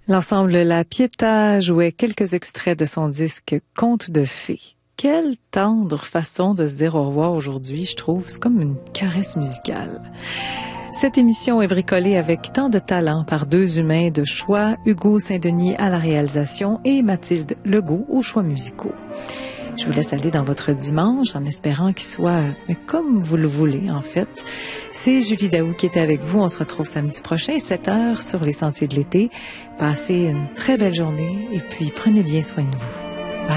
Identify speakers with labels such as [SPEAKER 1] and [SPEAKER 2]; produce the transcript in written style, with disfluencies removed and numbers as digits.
[SPEAKER 1] L'ensemble La Pietà jouait quelques extraits de son disque Contes de fées. Quelle tendre façon de se dire au revoir aujourd'hui, je trouve. C'est comme une caresse musicale. Cette émission est bricolée avec tant de talent par deux humains de choix, Hugo Saint-Denis à la réalisation et Mathilde Legault aux choix musicaux. Je vous laisse aller dans votre dimanche en espérant qu'il soit comme vous le voulez, en fait. C'est Julie Daou qui était avec vous. On se retrouve samedi prochain, 7h, sur les Sentiers de l'été. Passez une très belle journée et puis prenez bien soin de vous.